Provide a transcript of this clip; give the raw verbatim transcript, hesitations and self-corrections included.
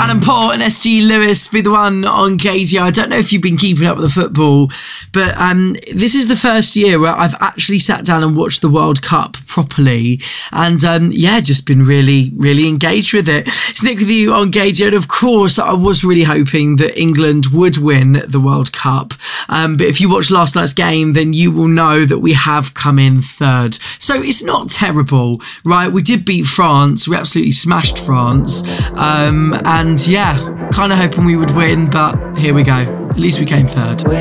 Adam Port and S G Lewis be the one on K T R. I don't know if you've been keeping up with the football, but um, this is the first year where I've actually sat down and watched the World Cup properly. And um, yeah, just been really, really engaged with it. It's Nick with you on K T R. And of course, I was really hoping that England would win the World Cup. Um, but if you watched last night's game, then you will know that we have come in third. So it's not terrible, right? We did beat France. We absolutely smashed France. Um, and yeah, kind of hoping we would win, but here we go. At least we came third.